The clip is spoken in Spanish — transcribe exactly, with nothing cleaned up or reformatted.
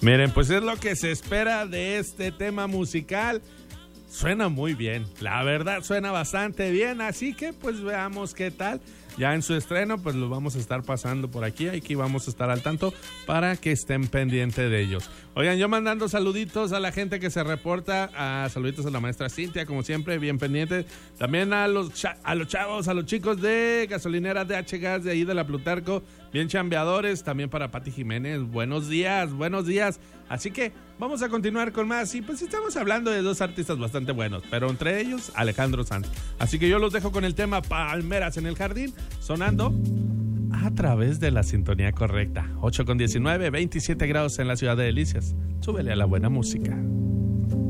Miren, pues es lo que se espera de este tema musical. Suena muy bien, la verdad suena bastante bien, así que pues veamos qué tal. Ya en su estreno pues lo vamos a estar pasando por aquí, aquí vamos a estar al tanto para que estén pendientes de ellos. Oigan, yo mandando saluditos a la gente que se reporta, a saluditos a la maestra Cintia, como siempre, bien pendiente. También a los, cha- a los chavos, a los chicos de gasolinera D H Gas de ahí de la Plutarco, bien chambeadores. También para Pati Jiménez, buenos días, buenos días. Así que vamos a continuar con más. Y pues estamos hablando de dos artistas bastante buenos, pero entre ellos Alejandro Sanz. Así que yo los dejo con el tema Palmeras en el Jardín, sonando a través de la sintonía correcta. ocho con diecinueve, veintisiete grados en la ciudad de Delicias. Súbele a la buena música.